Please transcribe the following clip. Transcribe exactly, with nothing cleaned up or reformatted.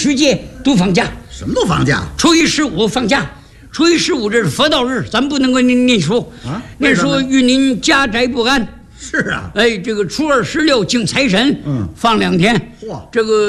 学界都放假。 什么都放假？ 初一十五放假。初一十五这是佛道日，咱不能够念念书啊， 念书与您家宅不安。 是啊， 哎，这个初二十六敬财神， 嗯， 放两天。 嚯， 这个。